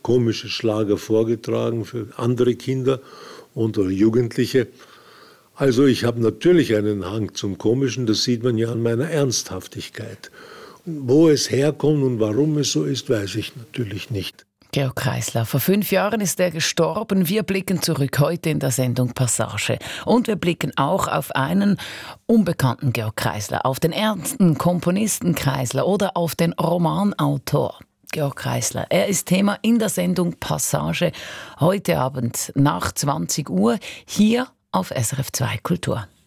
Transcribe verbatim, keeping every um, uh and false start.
komische Schlager vorgetragen für andere Kinder und oder Jugendliche. Also ich habe natürlich einen Hang zum Komischen, das sieht man ja an meiner Ernsthaftigkeit. Wo es herkommt und warum es so ist, weiß ich natürlich nicht. Georg Kreisler, vor fünf Jahren ist er gestorben. Wir blicken zurück heute in der Sendung Passage. Und wir blicken auch auf einen unbekannten Georg Kreisler, auf den ernsten Komponisten Kreisler oder auf den Romanautor Georg Kreisler. Er ist Thema in der Sendung Passage heute Abend nach zwanzig Uhr hier auf S R F zwei Kultur.